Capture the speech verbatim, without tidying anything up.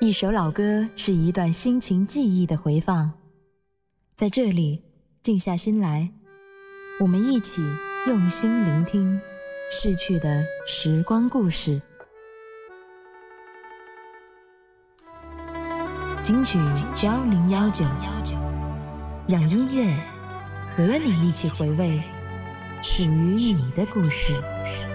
一首老歌是一段心情记忆的回放，在这里静下心来，我们一起用心聆听逝去的时光故事。金曲幺零幺九，让音乐和你一起回味属于你的故事。